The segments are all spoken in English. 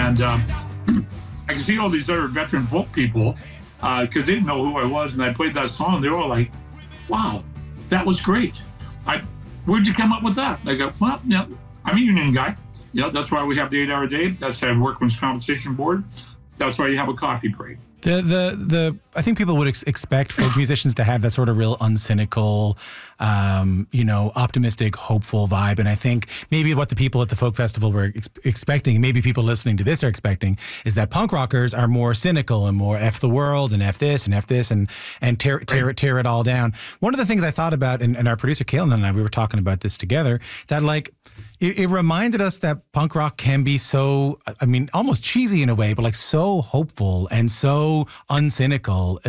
And I could see all these other veteran folk people because they didn't know who I was, and I played that song. They were all like, "Wow, that was great! Where'd you come up with that?" And I go, "Well, you know, I'm a union guy. You know, that's why we have the 8-hour day. That's why I have Workmen's Compensation Board. That's why you have a coffee break." I think people would expect folk musicians to have that sort of real uncynical, optimistic, hopeful vibe. And I think maybe what the people at the folk festival were expecting, maybe people listening to this are expecting, is that punk rockers are more cynical and more F the world and F this and tear it all down. One of the things I thought about, and our producer Kaylin and I, we were talking about this together, that like, it reminded us that punk rock can be so, I mean, almost cheesy in a way, but like so hopeful and so uncynical,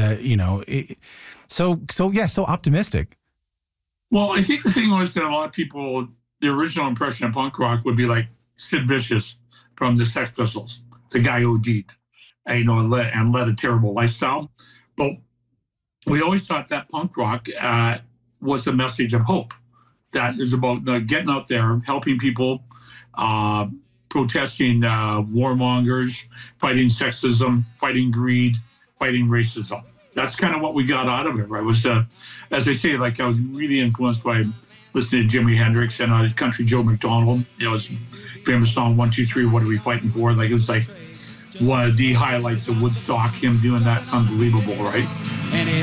so optimistic. Well, I think the thing was that a lot of people, the original impression of punk rock would be like Sid Vicious from the Sex Pistols, the guy OD'd, and led a terrible lifestyle. But we always thought that punk rock was the message of hope. That is about getting out there, helping people, protesting warmongers, fighting sexism, fighting greed, fighting racism. That's kind of what we got out of it, right? Was as they say, like I was really influenced by listening to Jimi Hendrix and Country Joe McDonald. His famous song 1, 2, 3. What are we fighting for? Like it was like one of the highlights of Woodstock. Him doing that, unbelievable, right?